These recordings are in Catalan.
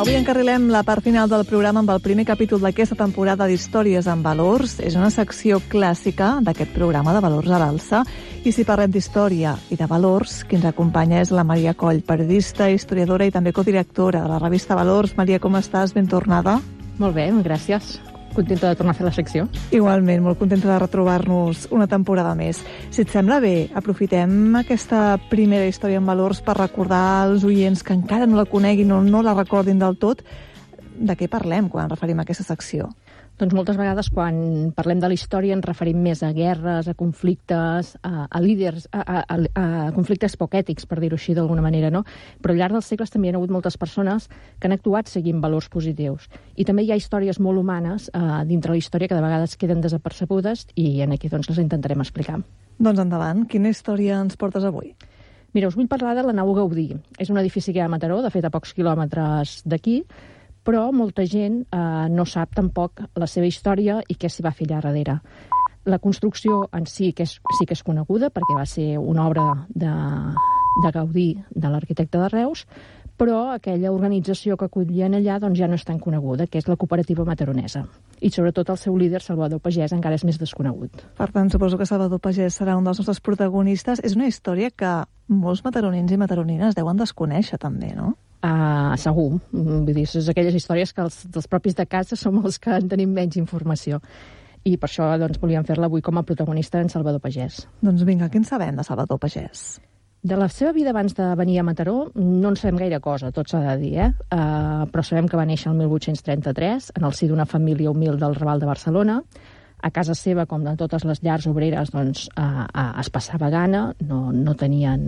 Avui encarrilem la part final del programa amb el primer capítol d'aquesta temporada d'Històries amb Valors. És una secció clàssica d'aquest programa de Valors a l'Alça. I si parlem d'història i de valors, qui ens acompanya és la Maria Coll, periodista, historiadora i també codirectora de la revista Valors. Maria, com estàs? Ben tornada. Molt bé, gràcies. Contenta de tornar a fer la secció. Igualment, molt contenta de retrobar-nos una temporada més. Si et sembla bé, aprofitem aquesta primera història en valors per recordar als oients que encara no la coneguin o no la recordin del tot. De què parlem quan ens referim a aquesta secció? Doncs moltes vegades quan parlem de la història ens referim més a guerres, a conflictes, a líders, a conflictes poc ètics, per dir-ho així d'alguna manera, no? Però al llarg dels segles també hi ha hagut moltes persones que han actuat seguint valors positius. I també hi ha històries molt humanes dintre la història que de vegades queden desapercebudes i aquí doncs les intentarem explicar. Doncs endavant, quina història ens portes avui? Mira, us vull parlar de la nau Gaudí. És un edifici que hi ha a Mataró, de fet a pocs quilòmetres d'aquí, però molta gent no sap tampoc la seva història i què s'hi va fer allà darrere. La construcció en sí que és coneguda perquè va ser una obra de Gaudí, de l'arquitecte de Reus, però aquella organització que acollien allà doncs, ja no és tan coneguda, que és la cooperativa mataronesa. I sobretot el seu líder, Salvador Pagès, encara és més desconegut. Per tant, suposo que Salvador Pagès serà un dels nostres protagonistes. És una història que molts mataronins i mataronines deuen desconèixer també, no? Segur. Vull dir, és aquelles històries que dels propis de casa som els que en tenim menys informació. I per això doncs, volíem fer-la avui com a protagonista en Salvador Pagès. Doncs vinga, què en sabem de Salvador Pagès? De la seva vida abans de venir a Mataró no en sabem gaire cosa, tot s'ha de dir, però sabem que va néixer el 1833 en el si d'una família humil del Raval de Barcelona. A casa seva, com de totes les llars obreres, doncs, es passava gana, no tenien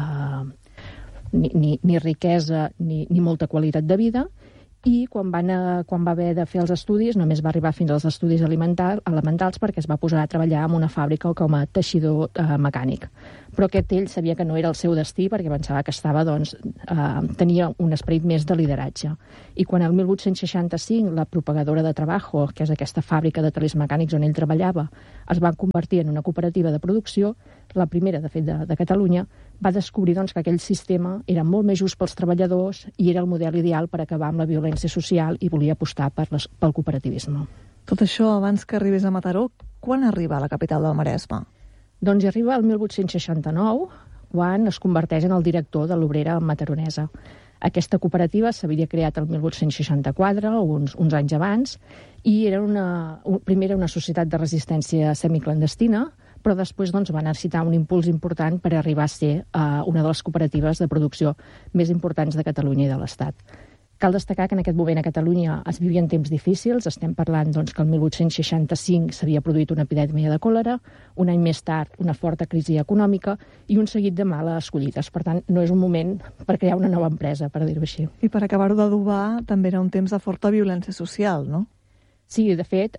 ni riquesa ni molta qualitat de vida, i quan va haver de fer els estudis només va arribar fins als estudis elementals perquè es va posar a treballar en una fàbrica com a teixidor mecànic. Però ell sabia que no era el seu destí perquè pensava que tenia un esperit més de lideratge. I quan el 1865 la propagadora de Trabajo, que és aquesta fàbrica de telers mecànics on ell treballava, es va convertir en una cooperativa de producció, la primera, de fet, de Catalunya, va descobrir doncs, que aquell sistema era molt més just pels treballadors i era el model ideal per acabar amb la violència social i volia apostar pel cooperativisme. Tot això abans que arribés a Mataró, quan arriba a la capital del Maresme? Doncs hi arriba el 1869, quan es converteix en el director de l'Obrera mataronesa. Aquesta cooperativa s'havia creat el 1864, uns anys abans, i era primer era una societat de resistència semiclandestina, però després doncs, va necessitar un impuls important per arribar a ser una de les cooperatives de producció més importants de Catalunya i de l'Estat. Cal destacar que en aquest moment a Catalunya es vivien temps difícils. Estem parlant doncs, que el 1865 s'havia produït una epidèmia de còlera, un any més tard una forta crisi econòmica i un seguit de males collites. Per tant, no és un moment per crear una nova empresa, per dir-ho així. I per acabar-ho d'adobar, també era un temps de forta violència social, no? Sí, de fet,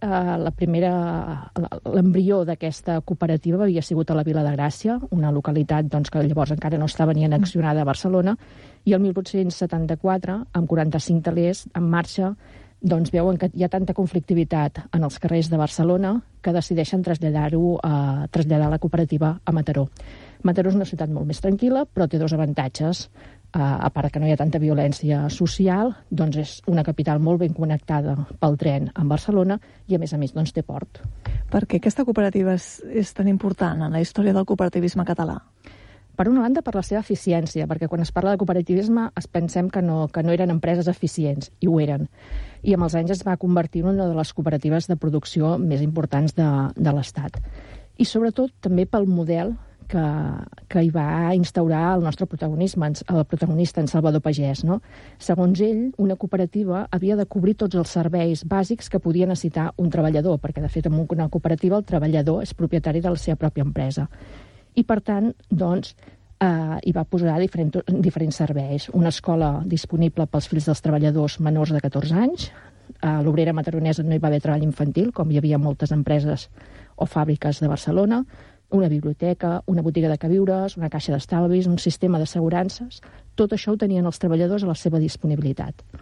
l'embrió d'aquesta cooperativa havia sigut a la Vila de Gràcia, una localitat doncs, que llavors encara no estava ni annexionada a Barcelona, i el 1874, amb 45 telers en marxa, doncs veuen que hi ha tanta conflictivitat en els carrers de Barcelona que decideixen traslladar la cooperativa a Mataró. Mataró és una ciutat molt més tranquil·la, però té dos avantatges. A part que no hi ha tanta violència social, doncs és una capital molt ben connectada pel tren amb Barcelona i, a més, doncs, té port. Per què aquesta cooperativa és tan important en la història del cooperativisme català? Per una banda, per la seva eficiència, perquè quan es parla de cooperativisme pensem que no eren empreses eficients, i ho eren. I amb els anys es va convertir en una de les cooperatives de producció més importants de l'Estat. I sobretot també pel model que hi va instaurar el nostre protagonista, en Salvador Pagès. No? Segons ell, una cooperativa havia de cobrir tots els serveis bàsics que podia necessitar un treballador, perquè, de fet, en una cooperativa el treballador és propietari de la seva pròpia empresa. I, per tant, doncs, hi va posar diferents serveis. Una escola disponible pels fills dels treballadors menors de 14 anys. A l'Obrera mataronesa no hi va haver treball infantil, com hi havia moltes empreses o fàbriques de Barcelona, una biblioteca, una botiga de queviures, una caixa d'estalvis, un sistema d'assegurances. Tot això ho tenien els treballadors a la seva disponibilitat.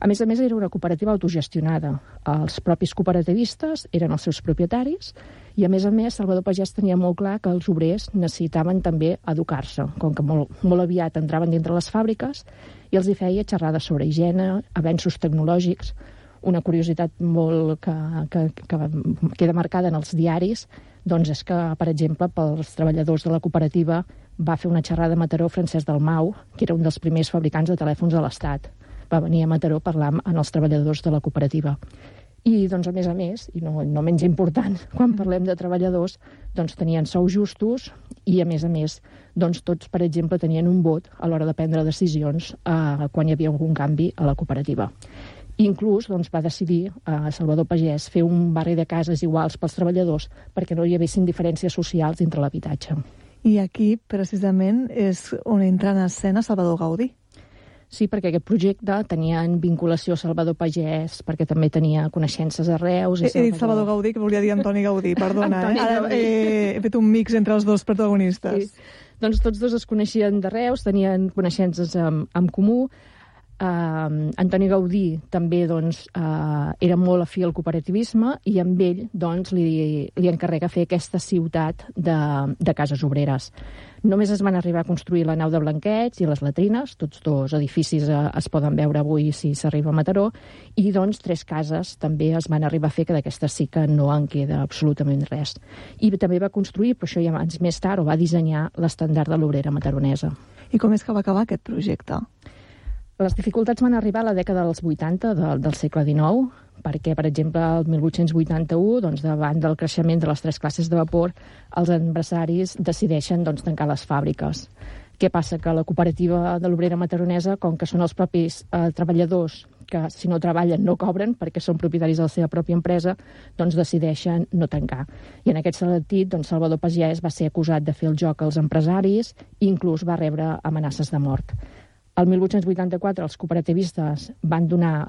A més, era una cooperativa autogestionada. Els propis cooperativistes eren els seus propietaris i, a més, Salvador Pagès tenia molt clar que els obrers necessitaven també educar-se, com que molt aviat entraven dintre les fàbriques i els hi feia xerrades sobre higiene, avenços tecnològics. Una curiositat molt que queda marcada en els diaris doncs és que, per exemple, pels treballadors de la cooperativa va fer una xerrada a Mataró Francesc Dalmau, que era un dels primers fabricants de telèfons de l'Estat. Va venir a Mataró a parlar amb els treballadors de la cooperativa. I, doncs, a més, i no menys important, quan parlem de treballadors, doncs tenien sous justos i, a més, doncs tots, per exemple, tenien un vot a l'hora de prendre decisions quan hi havia algun canvi a la cooperativa. Inclús va decidir Salvador Pagès fer un barri de cases iguals pels treballadors perquè no hi haguessin diferències socials dintre l'habitatge. I aquí, precisament, és on entra en escena Salvador Gaudí. Sí, perquè aquest projecte tenia vinculació a Salvador Pagès, perquè també tenia coneixences a Reus. He dit Salvador Gaudí, que volia dir Antoni Gaudí, perdona. Ara he fet un mix entre els dos protagonistes. Sí. Doncs tots dos es coneixien de Reus, tenien coneixences en comú. Antoni Gaudí també era molt afí al cooperativisme i amb ell li encarrega fer aquesta ciutat de cases obreres. Només es van arribar a construir la nau de Blanquets i les latrines, tots dos edificis es poden veure avui si s'arriba a Mataró, i 3 cases també es van arribar a fer, que d'aquestes sí que no en queda absolutament res. I també va construir, però això ja anys més tard, o va dissenyar l'estandard de l'obrera mataronesa. I com és que va acabar aquest projecte? Les dificultats van arribar a la dècada dels 80 del segle XIX, perquè, per exemple, el 1881, davant del creixement de les 3 classes de vapor, els empresaris decideixen tancar les fàbriques. Què passa? Que la cooperativa de l'obrera mataronesa, com que són els propis treballadors que, si no treballen, no cobren, perquè són propietaris de la seva pròpia empresa, decideixen no tancar. I en aquest sentit, Salvador Pagès va ser acusat de fer el joc als empresaris i inclús va rebre amenaces de mort. El 1884 els cooperativistes es van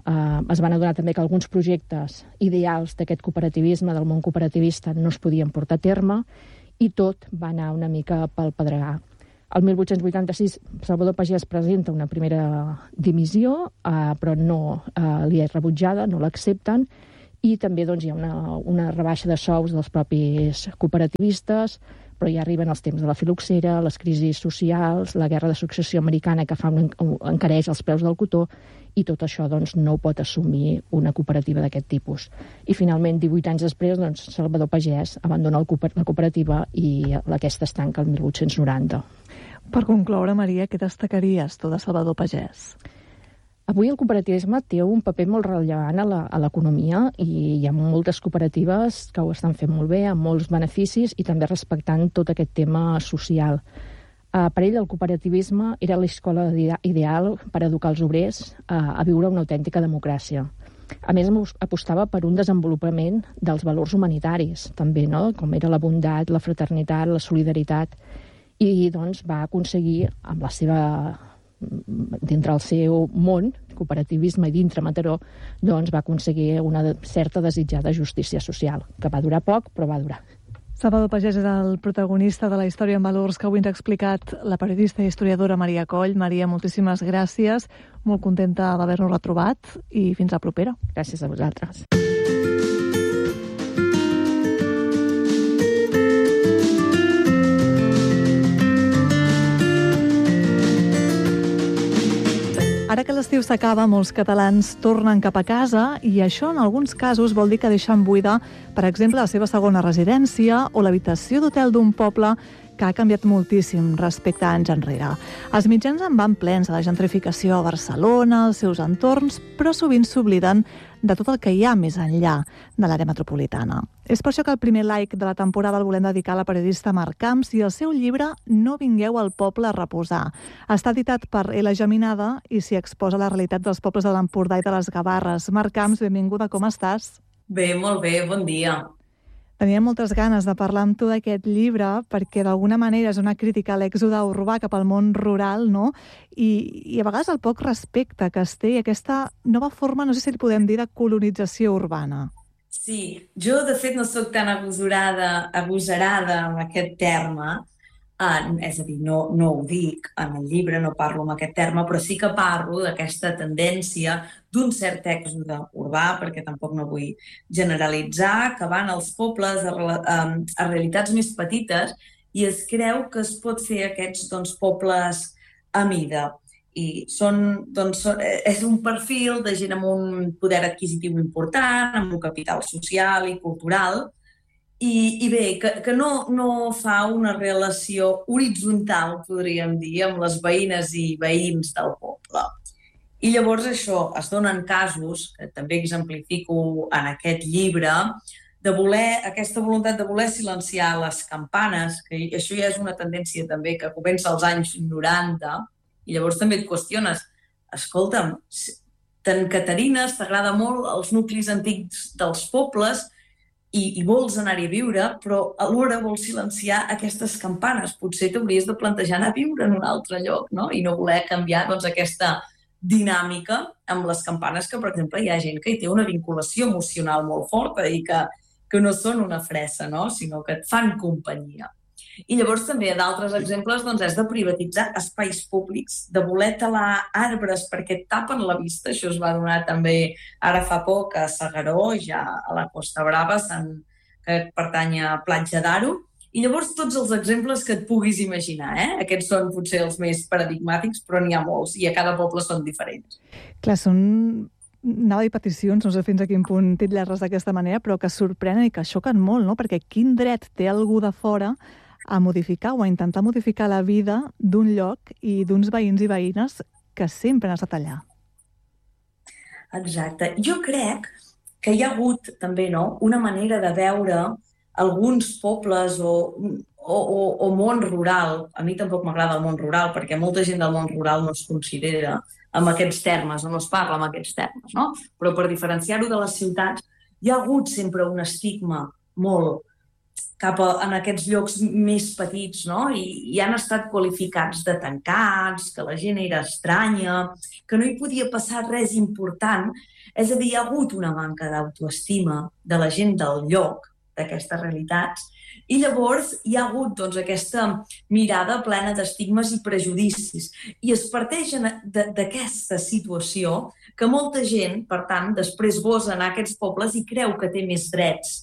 adonar també que alguns projectes ideals d'aquest cooperativisme, del món cooperativista, no es podien portar a terme i tot va anar una mica pel pedregar. El 1886 Salvador Pagès presenta una primera dimissió, però no li és rebutjada, no l'accepten, i també hi ha una rebaixa de sous dels propis cooperativistes, però ja arriben els temps de la filoxera, les crisis socials, la guerra de successió americana que encareix els preus del cotó, i tot això no ho pot assumir una cooperativa d'aquest tipus. I finalment, 18 anys després, Salvador Pagès abandona la cooperativa i aquesta es tanca el 1890. Per concloure, Maria, què destacaries tu de Salvador Pagès? Avui el cooperativisme té un paper molt rellevant a l'economia i hi ha moltes cooperatives que ho estan fent molt bé, amb molts beneficis i també respectant tot aquest tema social. Per ell el cooperativisme era l'escola ideal per educar els obrers a viure una autèntica democràcia. A més, apostava per un desenvolupament dels valors humanitaris, també, no? Com era la bondat, la fraternitat, la solidaritat, i va aconseguir, amb la seva dintre el seu món, cooperativisme i dintre Mataró, va aconseguir una certa desitjada justícia social, que va durar poc, però va durar. Salvador Pagès és el protagonista de la història en valors que avui ens ha explicat la periodista i historiadora Maria Coll. Maria, moltíssimes gràcies, molt contenta d'haver-nos retrobat i fins la propera. Gràcies a vosaltres. Ara que l'estiu s'acaba, molts catalans tornen cap a casa i això en alguns casos vol dir que deixen buida, per exemple, la seva segona residència o l'habitació d'hotel d'un poble que ha canviat moltíssim respecte a anys enrere. Els mitjans en van plens de la gentrificació a Barcelona, als seus entorns, però sovint s'obliden de tot el que hi ha més enllà de l'àrea metropolitana. És per això que el primer like de la temporada el volem dedicar a la periodista Marc Camps i el seu llibre No vingueu al poble a reposar. Està editat per L. Geminada i s'hi exposa la realitat dels pobles de l'Empordà i de les Gavarres. Marc Camps, benvinguda, com estàs? Bé, molt bé, bon dia. Tenia moltes ganes de parlar amb tu d'aquest llibre perquè d'alguna manera és una crítica a l'èxode urbà cap al món rural, no? I a vegades el poc respecte que es té i aquesta nova forma, no sé si li podem dir, de colonització urbana. Sí, jo de fet no sóc tan agosarada amb aquest terme, és a dir, no ho dic en el llibre, no parlo amb aquest terme, però sí que parlo d'aquesta tendència d'un cert èxode urbà, perquè tampoc no vull generalitzar, que van als pobles a realitats més petites i es creu que es pot fer aquests pobles a mida. I és un perfil de gent amb un poder adquisitiu important, amb un capital social i cultural, i bé, que no fa una relació horitzontal, podríem dir, amb les veïnes i veïns del poble. I llavors això, es donen casos, que també exemplifico en aquest llibre, aquesta voluntat de voler silenciar les campanes, que això ja és una tendència també que comença als anys 90, i llavors també et qüestiones, escolta'm, te'n Caterines, t'agrada molt els nuclis antics dels pobles i vols anar-hi a viure, però alhora vols silenciar aquestes campanes. Potser t'hauries de plantejar anar a viure en un altre lloc, no? I no voler canviar aquesta dinàmica amb les campanes, que, per exemple, hi ha gent que hi té una vinculació emocional molt forta i que no són una fressa, no? Sinó que et fan companyia. I llavors també d'altres exemples és de privatitzar espais públics, de voler talar arbres perquè et tapen la vista. Això es va donar també ara fa poc a S'Agaró, ja a la Costa Brava, que pertany a Platja d'Aro. I llavors tots els exemples que et puguis imaginar, Aquests són potser els més paradigmàtics, però n'hi ha molts i a cada poble són diferents. Clar, anava a dir peticions, no sé fins a quin punt titllar-les d'aquesta manera, però que sorprenen i que xoquen molt, no? Perquè quin dret té algú de fora a modificar o a intentar modificar la vida d'un lloc i d'uns veïns i veïnes que sempre han estat allà. Exacte. Jo crec que hi ha hagut també una manera de veure alguns pobles o món rural. A mi tampoc m'agrada el món rural perquè molta gent del món rural no es considera amb aquests termes, no es parla amb aquests termes, no? Però per diferenciar-ho de les ciutats hi ha hagut sempre un estigma molt cap en aquests llocs més petits, no? I han estat qualificats de tancats, que la gent era estranya, que no hi podia passar res important. És a dir, hi ha hagut una manca d'autoestima de la gent del lloc, d'aquestes realitats, i llavors hi ha hagut aquesta mirada plena d'estigmes i prejudicis. I es parteix d'aquesta situació que molta gent, per tant, després gosa anar a aquests pobles i creu que té més drets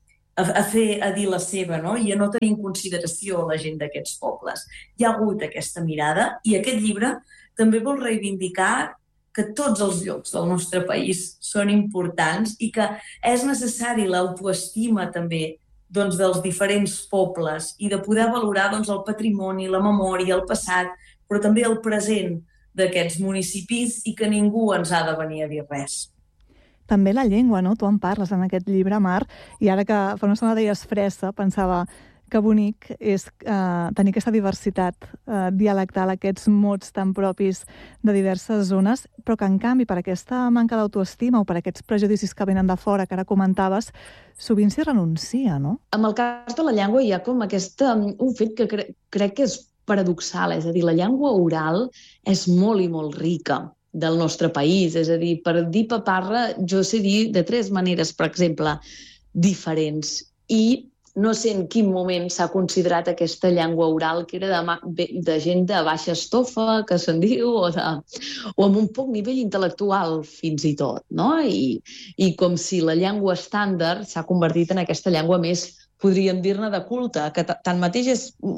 a dir la seva, no? I a no tenir en consideració la gent d'aquests pobles. Hi ha hagut aquesta mirada i aquest llibre també vol reivindicar que tots els llocs del nostre país són importants i que és necessari l'autoestima també dels diferents pobles i de poder valorar el patrimoni, la memòria, el passat, però també el present d'aquests municipis i que ningú ens ha de venir a dir res. També la llengua, no? Tu en parles en aquest llibre, Mar, i ara que fa una estona deies fressa, pensava que bonic és tenir aquesta diversitat dialectal, aquests mots tan propis de diverses zones, però que en canvi per aquesta manca d'autoestima o per aquests prejudicis que venen de fora, que ara comentaves, sovint s'hi renuncia, no? En el cas de la llengua hi ha com un fet que crec que és paradoxal, és a dir, la llengua oral és molt i molt rica del nostre país, és a dir, per dir paparra jo sé dir de 3 maneres, per exemple, diferents, i no sé en quin moment s'ha considerat aquesta llengua oral que era de gent de baixa estofa, que se'n diu, o amb un poc nivell intel·lectual fins i tot, no? I com si la llengua estàndard s'ha convertit en aquesta llengua més, podríem dir-ne, de culte, que tanmateix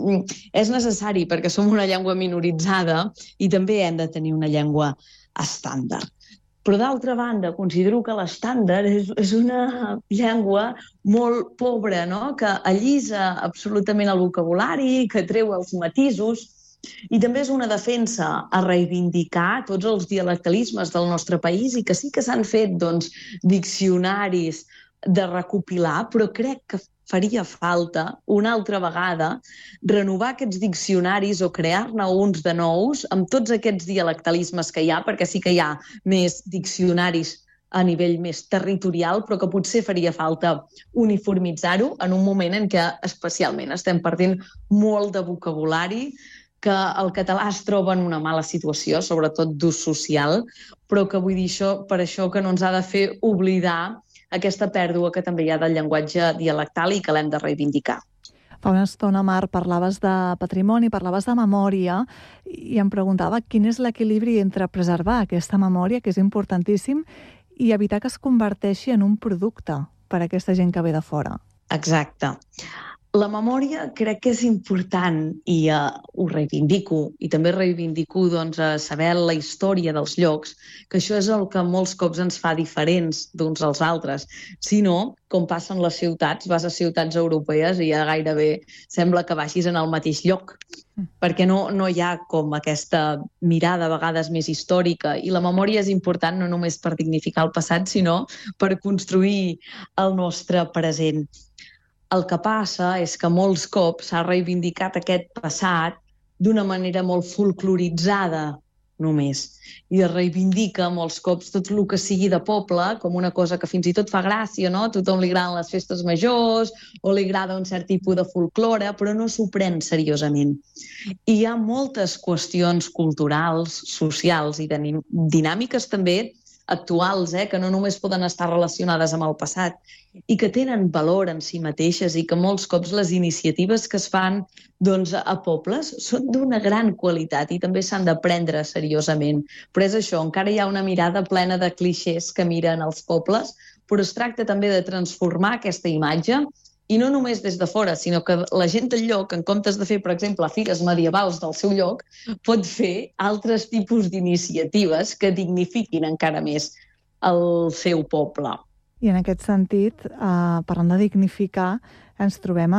és necessari perquè som una llengua minoritzada i també hem de tenir una llengua estàndard. Però d'altra banda, considero que l'estàndard és una llengua molt pobra, no? Que allisa absolutament el vocabulari, que treu els matisos, i també és una defensa a reivindicar tots els dialectalismes del nostre país i que sí que s'han fet diccionaris de recopilar, però crec que faria falta una altra vegada renovar aquests diccionaris o crear-ne uns de nous amb tots aquests dialectalismes que hi ha, perquè sí que hi ha més diccionaris a nivell més territorial, però que potser faria falta uniformitzar-ho en un moment en què especialment estem perdent molt de vocabulari, que el català es troba en una mala situació, sobretot d'ús social, però que vull dir per això que no ens ha de fer oblidar aquesta pèrdua que també hi ha del llenguatge dialectal i que l'hem de reivindicar. Fa una estona, Marc, parlaves de patrimoni, parlaves de memòria, i em preguntava quin és l'equilibri entre preservar aquesta memòria, que és importantíssim, i evitar que es converteixi en un producte per a aquesta gent que ve de fora. Exacte. La memòria crec que és important i ho reivindico, i també reivindico saber la història dels llocs, que això és el que molts cops ens fa diferents d'uns als altres. Si no, com passa en les ciutats, vas a ciutats europees i ja gairebé sembla que vagis en el mateix lloc, perquè no hi ha com aquesta mirada a vegades més històrica, i la memòria és important no només per dignificar el passat, sinó per construir el nostre present. El que passa és que molts cops s'ha reivindicat aquest passat d'una manera molt folcloritzada només. I es reivindica molts cops tot el que sigui de poble com una cosa que fins i tot fa gràcia, no? A tothom li agraden les festes majors o li agrada un cert tipus de folklore, però no s'ho pren seriosament. I hi ha moltes qüestions culturals, socials i dinàmiques també actuals, que no només poden estar relacionades amb el passat i que tenen valor en si mateixes, i que molts cops les iniciatives que es fan a pobles són d'una gran qualitat i també s'han de prendre seriosament. Però és això, encara hi ha una mirada plena de clixés que miren els pobles, però es tracta també de transformar aquesta imatge, i no només des de fora, sinó que la gent del lloc, en comptes de fer, per exemple, fires medievals del seu lloc, pot fer altres tipus d'iniciatives que dignifiquin encara més el seu poble. I en aquest sentit, parlant de dignificar, ens trobem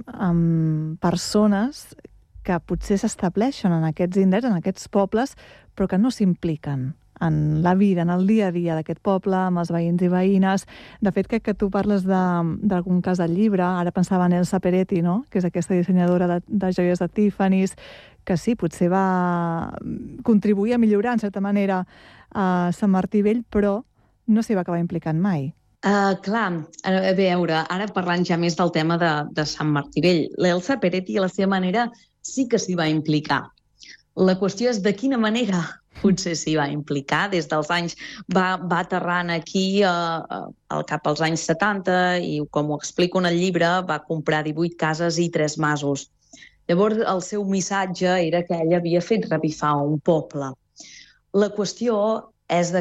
amb persones que potser s'estableixen en aquests indrets, en aquests pobles, però que no s'impliquen en la vida, en el dia a dia d'aquest poble, amb els veïns i veïnes. De fet, crec que tu parles d'algun cas del llibre, ara pensava en Elsa Peretti, no? Que és aquesta dissenyadora de joies de Tiffany's, que sí, potser va contribuir a millorar, en certa manera, a Sant Martí Vell, però no s'hi va acabar implicant mai. Clar, a veure, ara parlant ja més del tema de Sant Martí Vell, l'Elsa Peretti, a la seva manera, sí que s'hi va implicar. La qüestió és de quina manera potser s'hi va implicar. Des dels anys va aterrant aquí cap als anys 70 i, com ho explico en el llibre, va comprar 18 cases i 3 masos. Llavors, el seu missatge era que ella havia fet revifar un poble. La qüestió és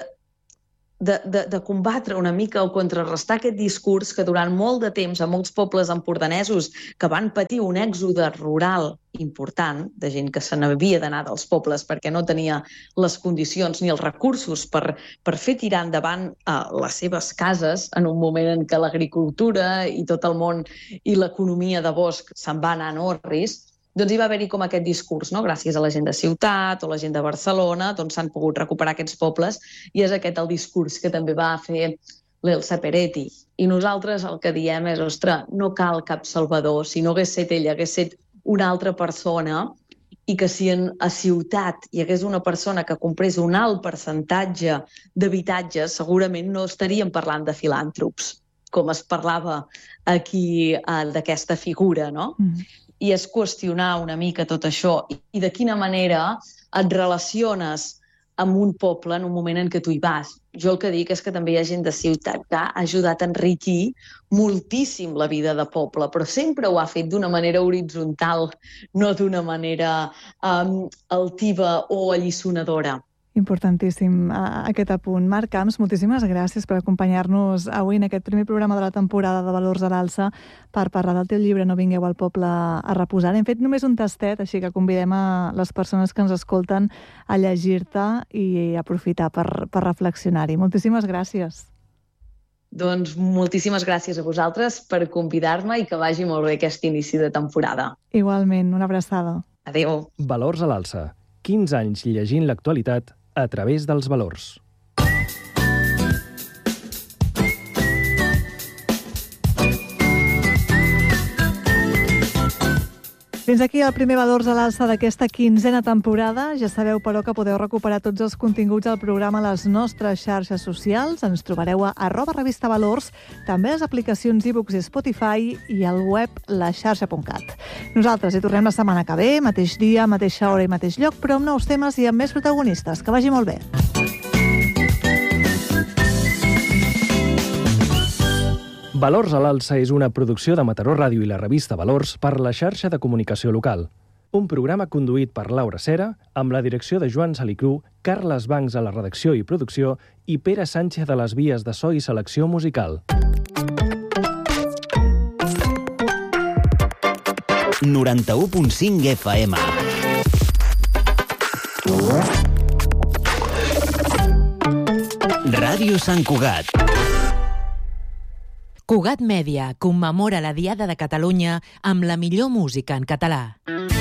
de combatre una mica o contrarrestar aquest discurs que durant molt de temps a molts pobles empordanesos que van patir un èxode rural important, de gent que se n'havia d'anar dels pobles perquè no tenia les condicions ni els recursos per fer tirar endavant les seves cases en un moment en què l'agricultura i tot el món i l'economia de bosc se'n va anar en orris. Doncs hi va haver-hi com aquest discurs, no? Gràcies a la gent de ciutat o la gent de Barcelona, doncs s'han pogut recuperar aquests pobles, i és aquest el discurs que també va fer l'Elsa Peretti. I nosaltres el que diem és, ostres, no cal cap salvador, si no hagués set ella, hagués set una altra persona, i que si a ciutat hi hagués una persona que comprés un alt percentatge d'habitatges, segurament no estaríem parlant de filàntrops, com es parlava aquí d'aquesta figura, no? I és qüestionar una mica tot això i de quina manera et relaciones amb un poble en un moment en què tu hi vas. Jo el que dic és que també hi ha gent de ciutat que ha ajudat a enriquir moltíssim la vida de poble, però sempre ho ha fet d'una manera horitzontal, no d'una manera altiva o alliçonadora. Importantíssim aquest apunt. Marc Camps, moltíssimes gràcies per acompanyar-nos avui en aquest primer programa de la temporada de Valors a l'Alça per parlar del teu llibre No vingueu al poble a reposar. Hem fet només un tastet, així que convidem a les persones que ens escolten a llegir-te i aprofitar per reflexionar-hi. Moltíssimes gràcies. Doncs moltíssimes gràcies a vosaltres per convidar-me i que vagi molt bé aquest inici de temporada. Igualment, una abraçada. Adéu. Valors a l'Alça. 15 anys llegint l'actualitat a través dels valors. Fins aquí el primer Valors a l'Alça d'aquesta 15a temporada. Ja sabeu, però, que podeu recuperar tots els continguts del programa a les nostres xarxes socials. Ens trobareu a @revistavalors, també a les aplicacions iBooks i Spotify i al web laxarxa.cat. Nosaltres hi tornem la setmana que ve, mateix dia, mateixa hora i mateix lloc, però amb nous temes i amb més protagonistes. Que vagi molt bé. Valors a l'Alça és una producció de Mataró Ràdio i la revista Valors per la xarxa de comunicació local. Un programa conduït per Laura Cera, amb la direcció de Joan Salicru, Carles Bancs a la redacció i producció i Pere Sánchez a les vies de so i selecció musical. 91.5 FM. Ràdio Sant Cugat. Cugat Mèdia commemora la Diada de Catalunya amb la millor música en català.